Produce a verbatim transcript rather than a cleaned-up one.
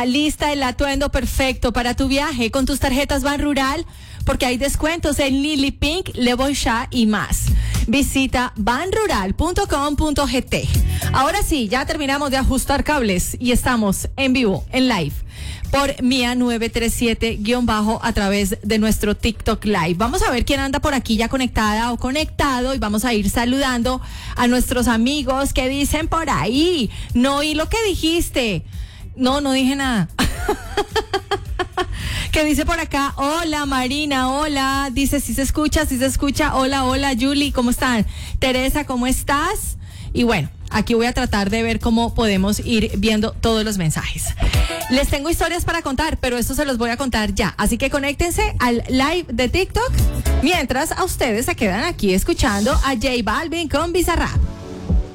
Alista el atuendo perfecto para tu viaje con tus tarjetas Ban Rural, porque hay descuentos en Lily Pink, Le Bon Chat y más. Visita ban rural punto com punto gt. Ahora sí, ya terminamos de ajustar cables y estamos en vivo, en live, por Mía nueve tres siete guión bajo a través de nuestro TikTok Live. Vamos a ver quién anda por aquí ya conectada o conectado y vamos a ir saludando a nuestros amigos que dicen por ahí. No oí lo que dijiste. No, no dije nada. ¿Qué dice por acá? Hola Marina, hola. Dice si se escucha, si se escucha. Hola, hola Julie, ¿cómo están? Teresa, ¿cómo estás? Y bueno, aquí voy a tratar de ver cómo podemos ir viendo todos los mensajes. Les tengo historias para contar, pero esto se los voy a contar ya. Así que conéctense al live de TikTok mientras a ustedes se quedan aquí escuchando a J Balvin con Bizarrap.